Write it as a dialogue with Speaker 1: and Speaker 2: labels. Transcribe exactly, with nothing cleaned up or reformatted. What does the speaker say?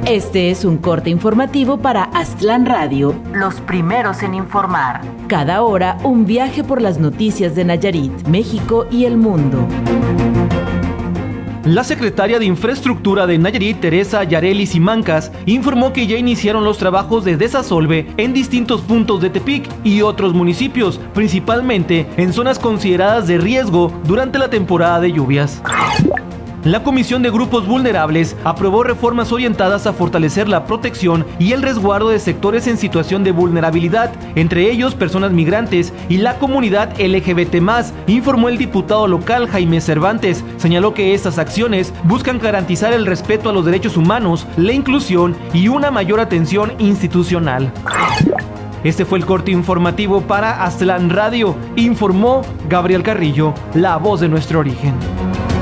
Speaker 1: Este es un corte informativo para Aztlán Radio, los primeros en informar. Cada hora, un viaje por las noticias de Nayarit, México y el mundo.
Speaker 2: La secretaria de Infraestructura de Nayarit, Teresa Yareli Simancas, informó que ya iniciaron los trabajos de desasolve en distintos puntos de Tepic y otros municipios, principalmente en zonas consideradas de riesgo durante la temporada de lluvias. La Comisión de Grupos Vulnerables aprobó reformas orientadas a fortalecer la protección y el resguardo de sectores en situación de vulnerabilidad, entre ellos personas migrantes y la comunidad L G B T más, informó el diputado local Jaime Cervantes. Señaló que estas acciones buscan garantizar el respeto a los derechos humanos, la inclusión y una mayor atención institucional. Este fue el corte informativo para Aztlán Radio, informó Gabriel Carrillo, la voz de nuestro origen.